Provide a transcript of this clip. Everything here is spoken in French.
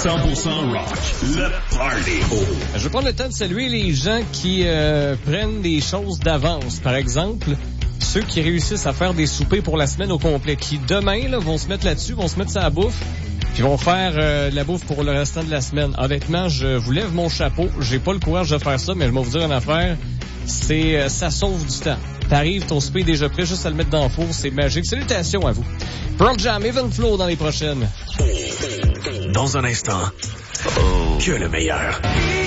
100% rock. Le Party. Je vais prendre le temps de saluer les gens qui prennent des choses d'avance. Par exemple, ceux qui réussissent à faire des soupers pour la semaine au complet, qui demain là, vont se mettre là-dessus, vont se mettre ça à la bouffe, puis vont faire de la bouffe pour le restant de la semaine. Honnêtement, je vous lève mon chapeau. J'ai pas le courage de faire ça, mais je vais vous dire une affaire. C'est ça sauve du temps. T'arrives, ton souper est déjà prêt, juste à le mettre dans le four, c'est magique. Salutations à vous. Pearl Jam, Even Flow dans les prochaines. Dans un instant, que le meilleur.